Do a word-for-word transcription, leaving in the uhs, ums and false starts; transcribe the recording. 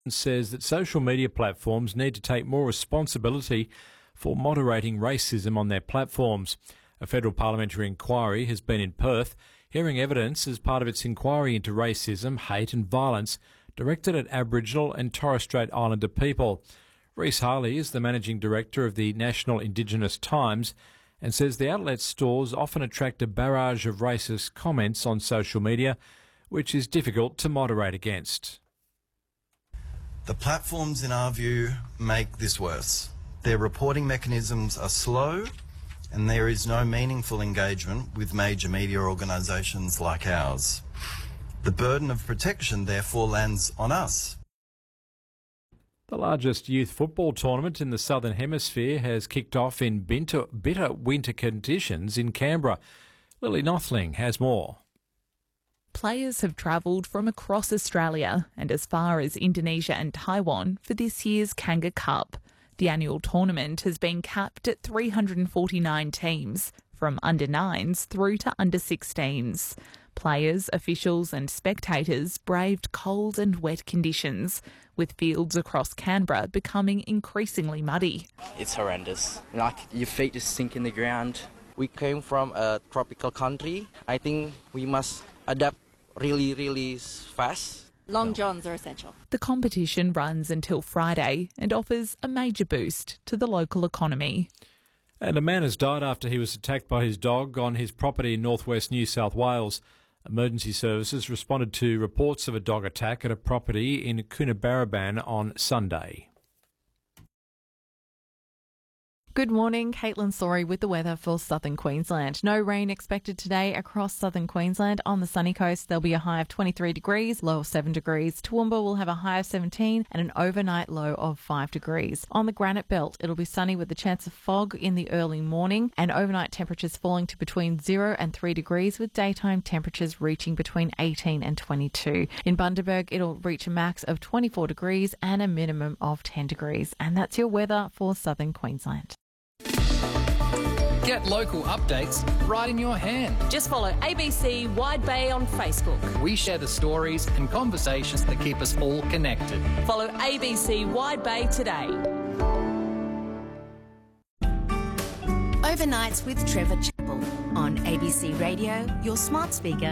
says that social media platforms need to take more responsibility for moderating racism on their platforms. A federal parliamentary inquiry has been in Perth, hearing evidence as part of its inquiry into racism, hate and violence directed at Aboriginal and Torres Strait Islander people. Reece Harley is the managing director of the National Indigenous Times and says the outlet's stores often attract a barrage of racist comments on social media, which is difficult to moderate against. The platforms, in our view, make this worse. Their reporting mechanisms are slow and there is no meaningful engagement with major media organisations like ours. The burden of protection therefore lands on us. The largest youth football tournament in the Southern Hemisphere has kicked off in bitter, bitter winter conditions in Canberra. Lily Nothling has more. Players have travelled from across Australia and as far as Indonesia and Taiwan for this year's Kanga Cup. The annual tournament has been capped at three hundred forty-nine teams, from under nines through to under sixteens. Players, officials and spectators braved cold and wet conditions, with fields across Canberra becoming increasingly muddy. It's horrendous. Like, your feet just sink in the ground. We came from a tropical country. I think we must adapt really, really fast. Long johns are essential. The competition runs until Friday and offers a major boost to the local economy. And a man has died after he was attacked by his dog on his property in northwest New South Wales. Emergency services responded to reports of a dog attack at a property in Coonabarabran on Sunday. Good morning, Caitlin Sorry with the weather for southern Queensland. No rain expected today across southern Queensland. On the sunny coast, there'll be a high of twenty-three degrees, low of seven degrees. Toowoomba will have a high of seventeen and an overnight low of five degrees. On the Granite Belt, it'll be sunny with the chance of fog in the early morning and overnight temperatures falling to between zero and three degrees with daytime temperatures reaching between eighteen and twenty-two. In Bundaberg, it'll reach a max of twenty-four degrees and a minimum of ten degrees. And that's your weather for southern Queensland. Get local updates right in your hand. Just follow A B C Wide Bay on Facebook. We share the stories and conversations that keep us all connected. Follow A B C Wide Bay today. Overnights with Trevor Chappell on A B C Radio, your smart speaker